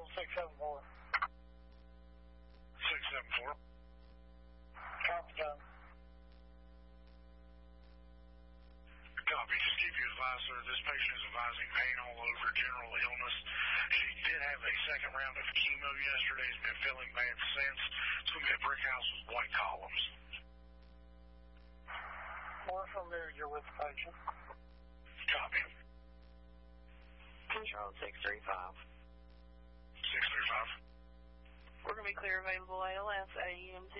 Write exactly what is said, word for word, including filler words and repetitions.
Control six seven four. six seven four. Copy, John. Copy. Just keep you advised, sir. This patient is advising pain all over, general illness. She did have a second round of chemo yesterday. Has been feeling bad since. It's going to be a brick house with white columns. More familiar with the patient. Copy. Control six three five. six three five. We're going to be clear available A L S, A E M